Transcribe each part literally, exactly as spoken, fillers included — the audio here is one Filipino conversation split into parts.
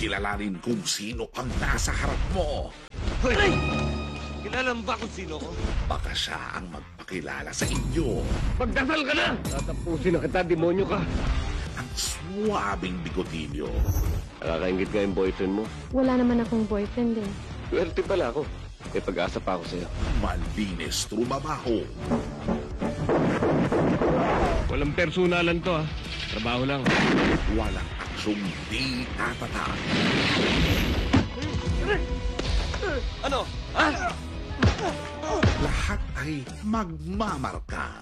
kilalanin kung sino ang nasa harap mo. Hoy! Kilala mo ba kung sino ko? Baka siya ang magpakilala sa inyo. Magdasal ka na! Tatapusin na kita, demonyo ka. Ang swabing bigotilyo. Nakakaingit ka yung boyfriend mo. Wala naman akong boyfriend eh. Swerte pala ako. May pag-asa pa ako sa'yo. Malinis trumabaho. Walang personalan to ha. Trabaho lang. Walang aksyong di tatatag. Ano? Ha? Lahat ay magmamarka.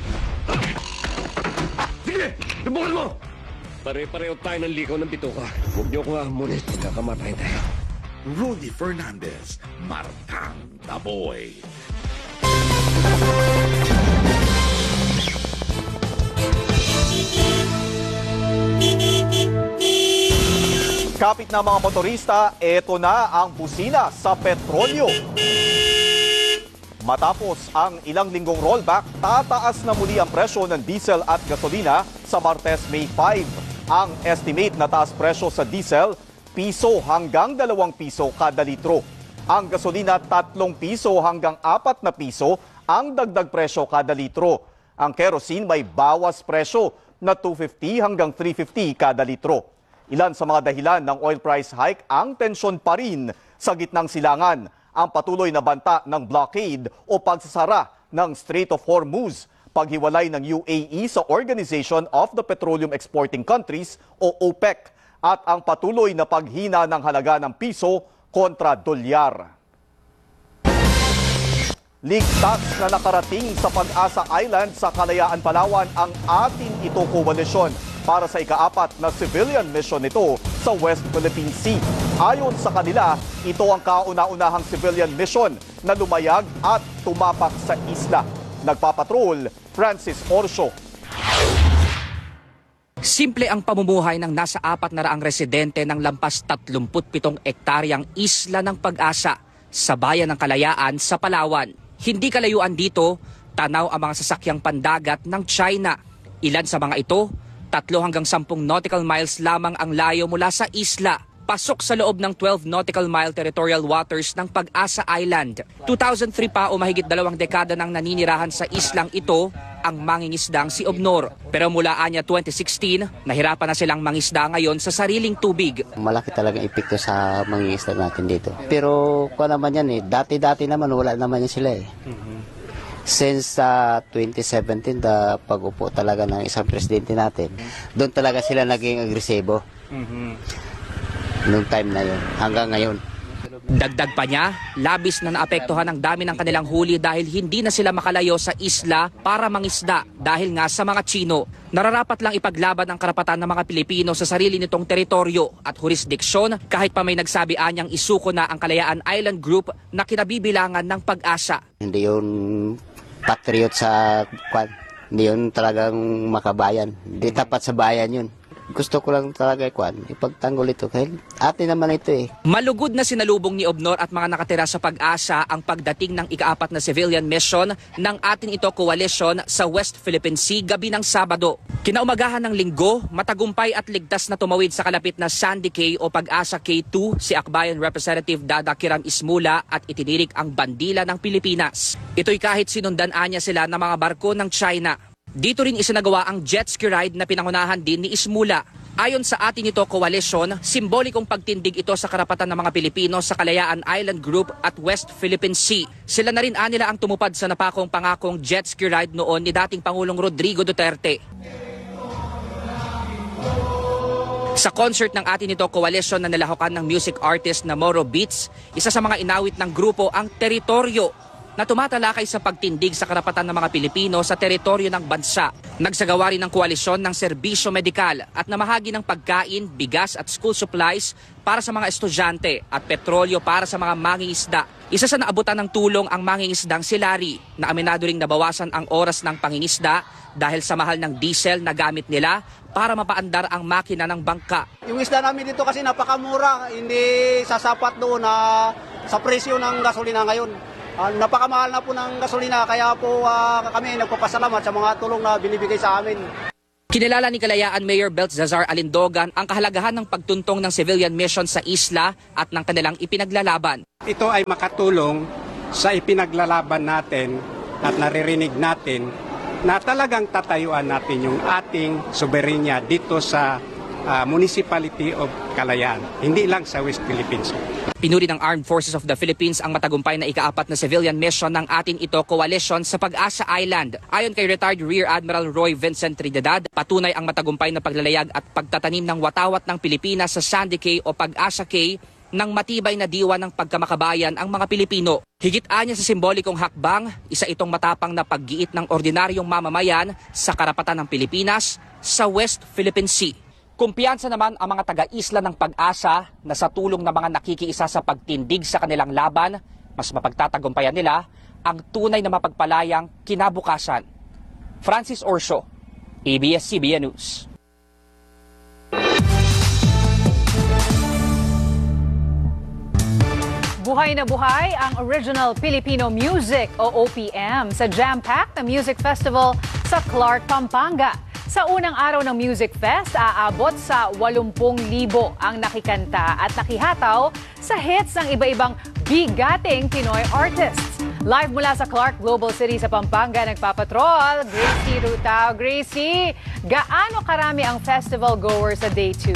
Sige! Subukan mo! Pare-pareho tayo ng likaw ng bituka. Huwag niyo ko hamunin. Magkakamatay tayo. Rudy Fernandez, Markang Taboy. Kapit na mga motorista, eto na ang busina sa petrolyo. Matapos ang ilang linggong rollback, tataas na muli ang presyo ng diesel at gasolina sa Martes, May five. Ang estimate na taas presyo sa diesel, piso hanggang dalawang piso kada litro. Ang gasolina, tatlong piso hanggang apat na piso ang dagdag presyo kada litro. Ang kerosene may bawas presyo na two fifty hanggang three fifty kada litro. Ilan sa mga dahilan ng oil price hike ang tensyon pa rin sa gitnang silangan, ang patuloy na banta ng blockade o pagsasara ng Strait of Hormuz, paghiwalay ng U A E sa Organization of the Petroleum Exporting Countries o OPEC, at ang patuloy na paghina ng halaga ng piso kontra dolyar. Ligtas na nakarating sa Pag-asa Island sa Kalayaan, Palawan ang Atin Ito Koalisyon para sa ikaapat na civilian mission nito sa West Philippine Sea. Ayon sa kanila, ito ang kauna-unahang civilian mission na lumayag at tumapak sa isla. Nagpapatrol, Francis Orso. Simple ang pamumuhay ng nasa apat na raang residente ng lampas tatlumput pitong ektaryang isla ng Pag-asa sa bayan ng Kalayaan sa Palawan. Hindi kalayuan dito, tanaw ang mga sasakyang pandagat ng China. Ilan sa mga ito, tatlo hanggang sampung nautical miles lamang ang layo mula sa isla. Pasok sa loob ng twelve nautical mile territorial waters ng Pag-asa Island. two thousand three pa o mahigit dalawang dekada nang naninirahan sa islang ito ang mangingisdang si Obnor. Pero mula anya twenty sixteen, nahirapan na silang mangisda ngayon sa sariling tubig. Malaki talagang epekto sa mangingisda natin dito. Pero kung naman yan eh, dati-dati naman wala naman yan sila eh. Mm-hmm. Since uh, twenty seventeen, the pag-upo talaga ng isang presidente natin, doon talaga sila naging agresibo. Mm-hmm. Noong time na yun, hanggang ngayon. Dagdag pa niya, labis na naapektuhan ang dami ng kanilang huli dahil hindi na sila makalayo sa isla para mangisda dahil nga sa mga Tsino. Nararapat lang ipaglaban ang karapatan ng mga Pilipino sa sarili nitong teritoryo at jurisdiksyon kahit pa may nagsabi anyang isuko na ang Kalayaan Island Group na kinabibilangan ng Pag-asa. Hindi yun patriot sa kwan, hindi yun talagang makabayan. Hindi tapat sa bayan yun. Gusto ko lang talaga kwan, ipagtanggol ito kahit atin naman ito eh. Malugod na sinalubong ni Obnor at mga nakatira sa Pag-asa ang pagdating ng ikaapat na civilian mission ng Atin Ito Coalition sa West Philippine Sea gabi ng Sabado. Kinaumagahan ng Linggo, matagumpay at ligtas na tumawid sa kalapit na Sandy Cay o Pag-asa K two si Akbayan Representative Dada Kiram Ismula at itinirik ang bandila ng Pilipinas. Ito'y kahit sinundan anya sila ng mga barko ng China. Dito rin isinagawa ang jet ski ride na pinangunahan din ni Ismula. Ayon sa Atin Ito Coalition, simbolikong pagtindig ito sa karapatan ng mga Pilipino sa Kalayaan Island Group at West Philippine Sea. Sila na rin anila ang tumupad sa napakong pangakong jet ski ride noon ni dating Pangulong Rodrigo Duterte. Sa concert ng Atin Ito Coalition na nilahukan ng music artist na Moro Beats, isa sa mga inawit ng grupo ang Teritoryo, na tumatalakay sa pagtindig sa karapatan ng mga Pilipino sa teritoryo ng bansa. Nagsagawa rin ng koalisyon ng serbisyo medikal at namahagi ng pagkain, bigas at school supplies para sa mga estudyante at petrolyo para sa mga mangingisda. Isa sa naabutan ng tulong ang mangingisdang si Larry na aminado ring nabawasan ang oras ng pangingisda dahil sa mahal ng diesel na gamit nila para mapaandar ang makina ng bangka. Yung isda namin dito kasi napakamura, hindi sasapat doon na sa presyo ng gasolina ngayon. Uh, napakamahal na po ng gasolina kaya po uh, kami nagpapasalamat sa mga tulong na binibigay sa amin. Kinilala ni Kalayaan Mayor Beltzazar Alindogan ang kahalagahan ng pagtuntong ng civilian mission sa isla at ng kanilang ipinaglalaban. Ito ay makatulong sa ipinaglalaban natin at naririnig natin na talagang tatayuan natin yung ating soberenya dito sa uh, Municipality of Kalayaan, hindi lang sa West Philippines. Pinuri ng Armed Forces of the Philippines ang matagumpay na ikaapat na civilian mission ng atin ito coalition sa Pag-asa Island. Ayon kay retired Rear Admiral Roy Vincent Trinidad, patunay ang matagumpay na paglalayag at pagtatanim ng watawat ng Pilipinas sa Sandy Cay o Pag-asa Cay ng matibay na diwa ng pagkamakabayan ang mga Pilipino. Higit anya sa simbolikong hakbang, isa itong matapang na paggiit ng ordinaryong mamamayan sa karapatan ng Pilipinas sa West Philippine Sea. Kumpiyansa naman ang mga taga-isla ng Pag-asa na sa tulong ng mga nakikiisa sa pagtindig sa kanilang laban, mas mapagtatagumpayan nila ang tunay na mapagpalayang kinabukasan. Francis Orsio, A B S C B N News. Buhay na buhay ang Original Filipino Music o O P M sa jam-packed na music festival sa Clark, Pampanga. Sa unang araw ng Music Fest, aabot sa eighty thousand ang nakikanta at nakihataw sa hits ng iba-ibang bigating Pinoy artists. Live mula sa Clark Global City sa Pampanga, nagpapatrol, Gracie Rutao. Gracie, gaano karami ang festival goers sa day two?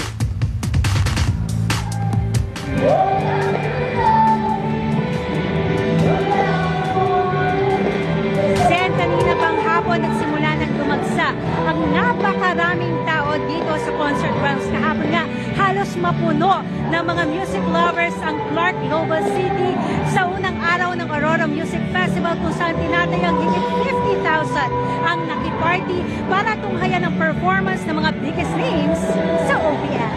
Sen, kanina pang hapon nagsimula ng dumagsa ang napakaraming tao dito sa concert grounds. Kahapon nga, halos mapuno ng mga music lovers ang Clark Global City sa unang araw ng Aurora Music Festival kung saan tinatayang higit fifty thousand ang nakiparty para tunghayan ang performance ng mga biggest names sa O P M.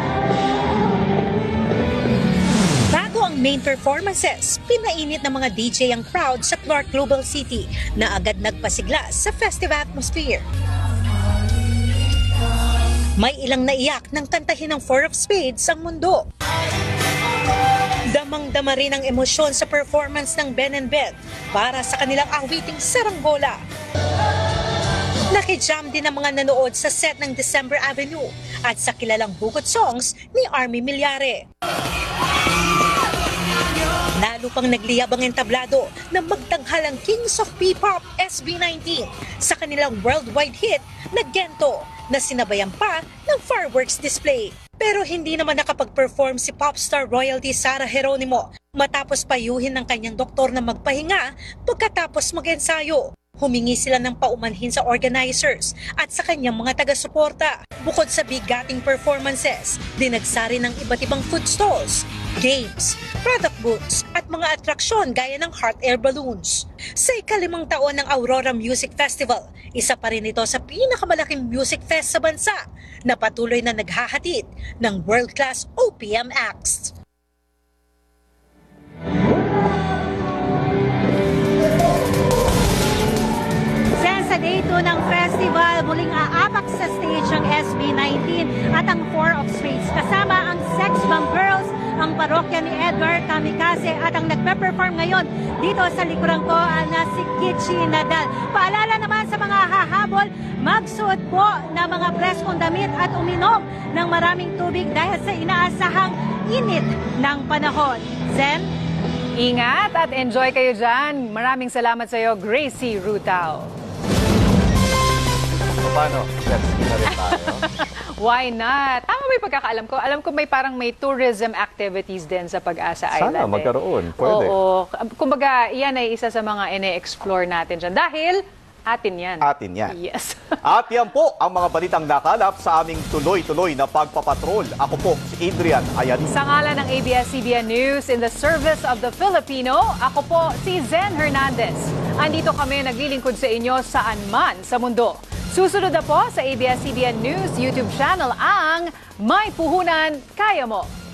Bago ang main performances, pinainit ng mga D J ang crowd sa Clark Global City na agad nagpasigla sa festive atmosphere. May ilang naiyak nang kantahin ng Four of Spades ang mundo. Damang-dama rin ang emosyon sa performance ng Ben and Ben para sa kanilang awiting Saranggola. Nakijam din ang mga nanood sa set ng December Avenue at sa kilalang hugot songs ni Army Milyare. Lalo pang nagliyab ang entablado na magtanghal ang Kings of P-Pop S B nineteen sa kanilang worldwide hit na Gento na sinabayan pa ng fireworks display. Pero hindi naman nakapag-perform si popstar royalty Sara Geronimo matapos payuhin ng kanyang doktor na magpahinga pagkatapos mag-ensayo. Humingi sila ng paumanhin sa organizers at sa kanyang mga taga-suporta. Bukod sa bigating performances, dinagsari ng iba't ibang food stalls, games, product booths at mga atraksyon gaya ng hot air balloons. Sa ikalimang taon ng Aurora Music Festival, isa pa rin ito sa pinakamalaking music fest sa bansa na patuloy na naghahatid ng world-class O P M acts. Sa day two ng festival, muling aapak sa stage ang S B nineteen at ang Four of Spades. Kasama ang Sex Bomb Girls, ang parokya ni Edgar Kamikaze at ang nagpe-perform ngayon dito sa likuran ko na si Kichi Nadal. Paalala naman sa mga hahabol, magsuot po ng mga preskong damit at uminom ng maraming tubig dahil sa inaasahang init ng panahon. Zen? Ingat at enjoy kayo dyan. Maraming salamat sa iyo, Gracie Rutao. Paano? Let's na rin tayo. Why not? Tama ba yung pagkakaalam ko? Alam ko may parang may tourism activities din sa Pag-asa Island. Sana magkaroon. Pwede. Oo. Kumbaga, yan ay isa sa mga ine-explore natin dyan. Dahil atin yan. Atin yan. Yes. At yan po ang mga balitang nakalap sa aming tuloy-tuloy na pagpapatrol. Ako po si Adrian Ayani. Sa ngalan ng A B S C B N News in the service of the Filipino, ako po si Zen Hernandez. Andito kami naglilingkod sa inyo saan man sa mundo. Susunod na po sa A B S C B N News YouTube channel ang May Puhunan Kaya Mo.